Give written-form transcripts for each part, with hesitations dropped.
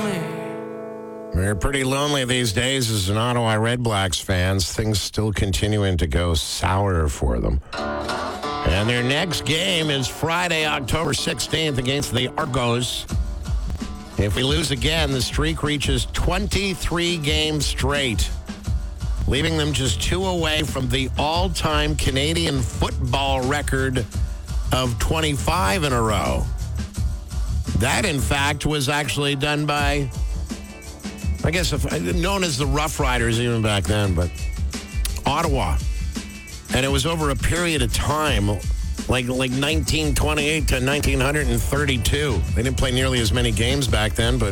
They're pretty lonely these days as an Ottawa Red Blacks fans. Things still continuing to go sour for them. And their next game is Friday, October 16th against the Argos. If we lose again, the streak reaches 23 games straight, leaving them just 2 away from the all-time Canadian football record of 25 in a row. That, in fact, was actually done by, I guess, known as the Rough Riders even back then, but Ottawa. And it was over a period of time, like 1928 to 1932. They didn't play nearly as many games back then, but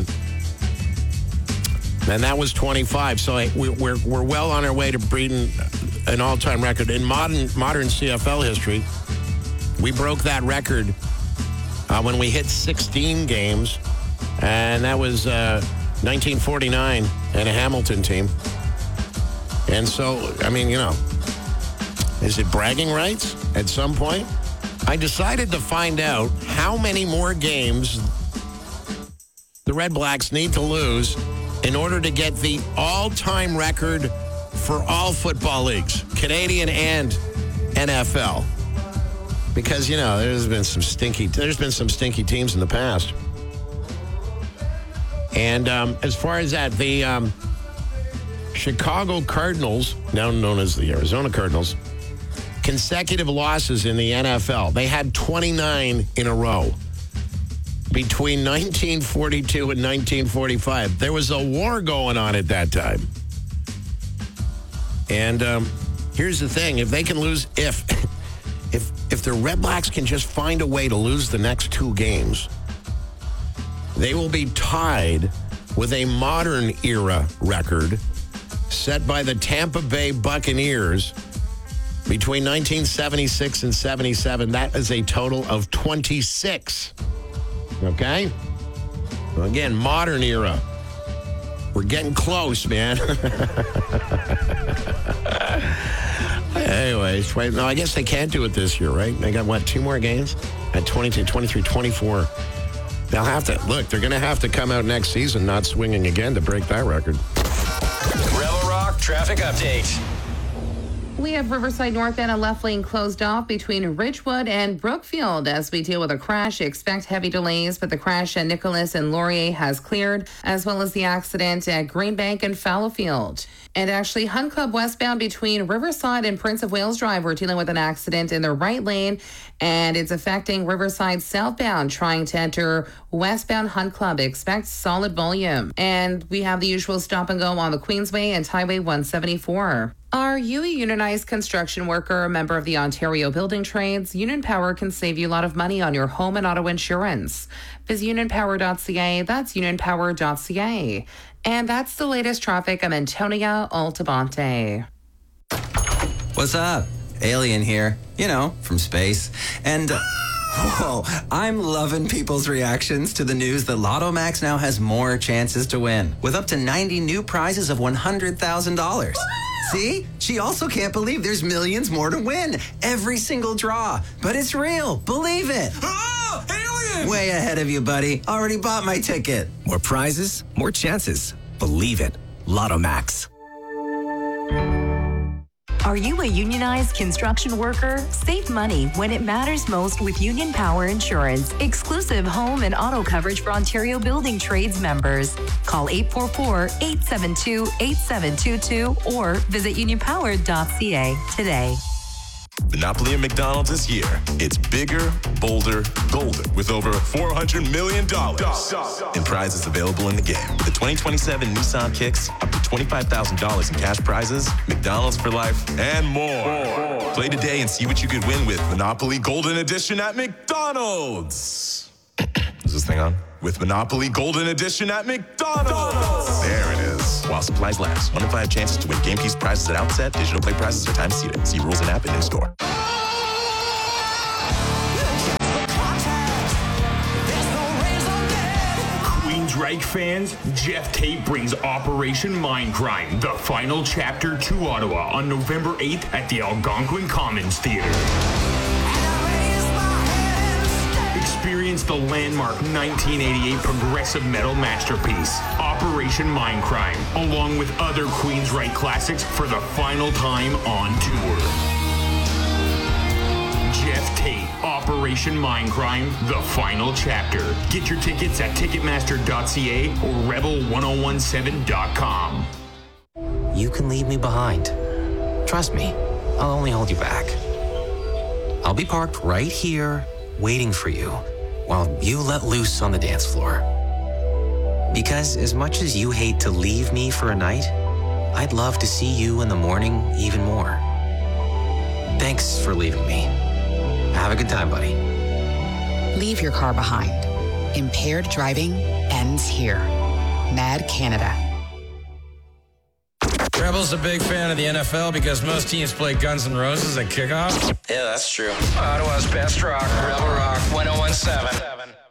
and that was 25. So we're well on our way to breeding an all-time record in modern CFL history. We broke that record when we hit 16 games, and that was 1949 and a Hamilton team. And so, I mean, you know, is it bragging rights at some point? I decided to find out how many more games the Red Blacks need to lose in order to get the all-time record for all football leagues, Canadian and NFL. Because, you know, there's been some stinky teams in the past. And as far as that, the Chicago Cardinals, now known as the Arizona Cardinals, consecutive losses in the NFL. They had 29 in a row between 1942 and 1945. There was a war going on at that time. And here's the thing. If they can lose, if the Red Blacks can just find a way to lose the next 2 games, they will be tied with a modern era record set by the Tampa Bay Buccaneers between 1976 and 77. That is a total of 26. Okay? Well, again, modern era. We're getting close, man. Anyways, wait, no, I guess they can't do it this year, right? They got, what, 2 more games? At 22, 23, 24. They'll have to, look, they're going to have to come out next season not swinging again to break that record. Rebel Rock traffic update. We have Riverside northbound and left lane closed off between Ridgewood and Brookfield as we deal with a crash. Expect heavy delays, but the crash at Nicholas and Laurier has cleared, as well as the accident at Greenbank and Fallowfield. And actually, Hunt Club westbound between Riverside and Prince of Wales Drive, we're dealing with an accident in the right lane, and it's affecting Riverside southbound, trying to enter westbound Hunt Club. Expect solid volume. And we have the usual stop and go on the Queensway and Highway 174. Are you a unionized construction worker, a member of the Ontario Building Trades? Union Power can save you a lot of money on your home and auto insurance. Visit unionpower.ca. That's unionpower.ca. And that's the latest traffic. I'm Antonia Altabante. What's up? Alien here. You know, from space. And... whoa, I'm loving people's reactions to the news that Lotto Max now has more chances to win, with up to 90 new prizes of $100,000. See? She also can't believe there's millions more to win. Every single draw. But it's real. Believe it. Oh, alien! Way ahead of you, buddy. Already bought my ticket. More prizes, more chances. Believe it. Lotto Max. Are you a unionized construction worker? Save money when it matters most with Union Power Insurance. Exclusive home and auto coverage for Ontario Building Trades members. Call 844-872-8722 or visit unionpower.ca today. Monopoly at McDonald's this year. It's bigger, bolder, golder with over $400 million in prizes available in the game. With the 2027 Nissan Kicks, up to $25,000 in cash prizes, McDonald's for life, and more. Play today and see what you could win with Monopoly Golden Edition at McDonald's. Is this thing on? With Monopoly Golden Edition at McDonald's. There it is. While supplies last. 1 in 5 chances to win game keys prizes at outset. Digital play prizes are time seated. See rules and app and in-store. Queensryche fans, Jeff Tate brings Operation Mindcrime, the final chapter to Ottawa on November 8th at the Algonquin Commons Theatre. Experience against the landmark 1988 progressive metal masterpiece, Operation Mindcrime, along with other Queensryche classics for the final time on tour. Jeff Tate, Operation Mindcrime, the final chapter. Get your tickets at Ticketmaster.ca or Rebel1017.com. You can leave me behind. Trust me, I'll only hold you back. I'll be parked right here, waiting for you, while you let loose on the dance floor. Because as much as you hate to leave me for a night, I'd love to see you in the morning even more. Thanks for leaving me. Have a good time, buddy. Leave your car behind. Impaired driving ends here. Mad Canada. Rebel's a big fan of the NFL because most teams play Guns N' Roses at kickoff. Yeah, that's true. Ottawa's best rock, Rebel Rock 1017.